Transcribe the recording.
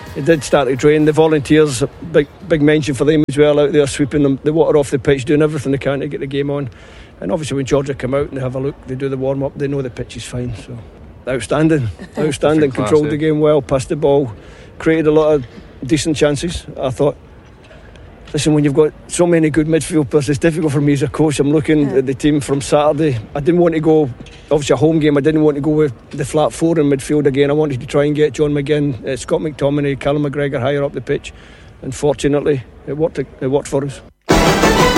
It did start to drain. The volunteers, big mention for them as well, out there sweeping the water off the pitch, doing everything they can to get the game on. And obviously when Georgia come out and they have a look, they do the warm-up, they know the pitch is fine. So outstanding controlled the game well, passed the ball, created a lot of decent chances. I thought, listen, when you've got so many good midfield players, it's difficult for me as a coach. I'm looking at the team from Saturday. I didn't want to go, obviously a home game, I didn't want to go with the flat four in midfield again. I wanted to try and get John McGinn, Scott McTominay, Callum McGregor higher up the pitch, and fortunately it worked for us.